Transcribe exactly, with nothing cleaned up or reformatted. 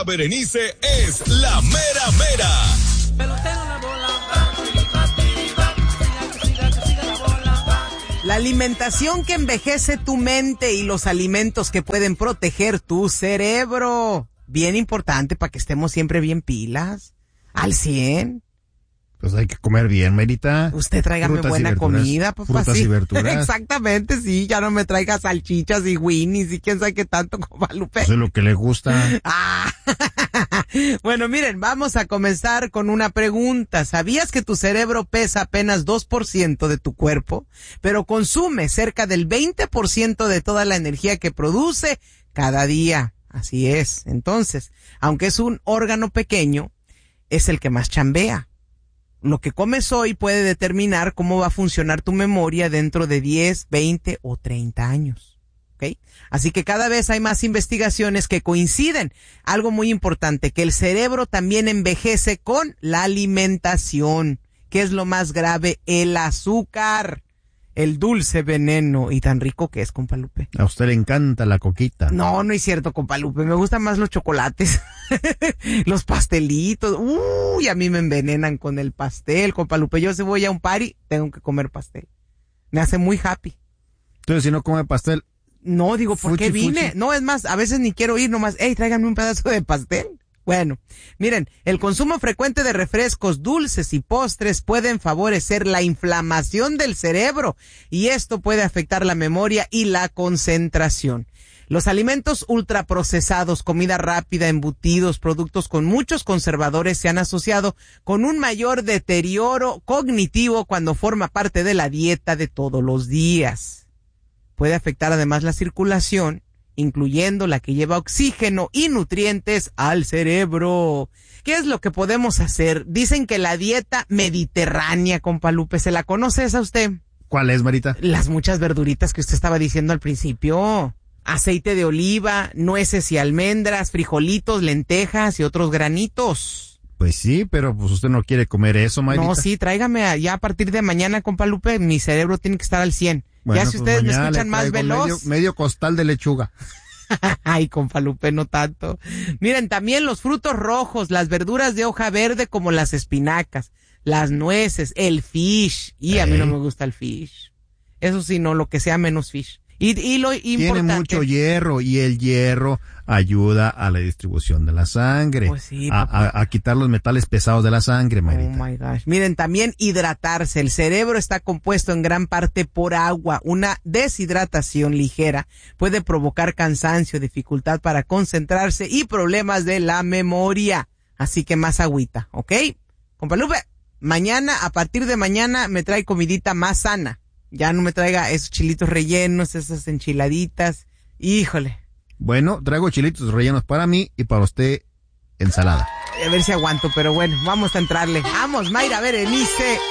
Mayra Berenice es la mera mera. La alimentación que envejece tu mente y los alimentos que pueden proteger tu cerebro. Bien importante para que estemos siempre bien pilas. Al cien. Pues hay que comer bien, Merita. Usted tráigame Frutas buena comida, papá. Frutas sí. y verduras. Exactamente, sí. Ya no me traiga salchichas y winnies y quién sabe qué tanto, Guadalupe. Eso es lo que le gusta. Ah. Bueno, miren, vamos a comenzar con una pregunta. ¿Sabías que tu cerebro pesa apenas dos por ciento de tu cuerpo, pero consume cerca del veinte por ciento de toda la energía que produce cada día? Así es. Entonces, aunque es un órgano pequeño, es el que más chambea. Lo que comes hoy puede determinar cómo va a funcionar tu memoria dentro de diez, veinte o treinta años. ¿Ok? Así que cada vez hay más investigaciones que coinciden. Algo muy importante, que el cerebro también envejece con la alimentación. ¿Qué es lo más grave? El azúcar. El dulce veneno. Y tan rico que es, compa Lupe. A usted le encanta la coquita. No, no es cierto, compa Lupe. Me gustan más los chocolates. Los pastelitos. Uy, a mí me envenenan con el pastel, compa Lupe. Yo si voy a un party, tengo que comer pastel. Me hace muy happy. Entonces, si no come pastel. No, digo, ¿por fuchi, qué vine? fuchi. No, es más, a veces ni quiero ir nomás. Ey, tráiganme un pedazo de pastel. Bueno, miren, el consumo frecuente de refrescos, dulces y postres pueden favorecer la inflamación del cerebro y esto puede afectar la memoria y la concentración. Los alimentos ultraprocesados, comida rápida, embutidos, productos con muchos conservadores se han asociado con un mayor deterioro cognitivo cuando forma parte de la dieta de todos los días. Puede afectar además la circulación, incluyendo la que lleva oxígeno y nutrientes al cerebro. ¿Qué es lo que podemos hacer? Dicen que la dieta mediterránea, compa Lupe, ¿se la conoce esa usted? ¿Cuál es, Marita? Las muchas verduritas que usted estaba diciendo al principio. Aceite de oliva, nueces y almendras, frijolitos, lentejas y otros granitos. Pues sí, pero pues usted no quiere comer eso, Marita. No, sí, tráigame a- ya a partir de mañana, compa Lupe, mi cerebro tiene que estar al cien. Bueno, ya si pues ustedes me mañana escuchan le más traigo veloz. Medio, medio costal de lechuga. Ay, compa Lupe, no tanto. Miren, también los frutos rojos, las verduras de hoja verde como las espinacas, las nueces, el fish. Y a mí Ey. no me gusta el fish. Eso sí, no, lo que sea menos fish. Y, y lo Tiene importante... mucho hierro y el hierro ayuda a la distribución de la sangre. Pues sí, a, papá. a, a quitar los metales pesados de la sangre, Oh Marita. my gosh. Miren, también hidratarse. El cerebro está compuesto en gran parte por agua. Una deshidratación ligera puede provocar cansancio, dificultad para concentrarse y problemas de la memoria. Así que más agüita, ¿ok? Compa Lupe, mañana, a partir de mañana, me trae comidita más sana. Ya no me traiga esos chilitos rellenos, esas enchiladitas. Híjole. Bueno, traigo chilitos rellenos para mí y para usted ensalada. A ver si aguanto, pero bueno, vamos a entrarle. Vamos, Mayra Berenice.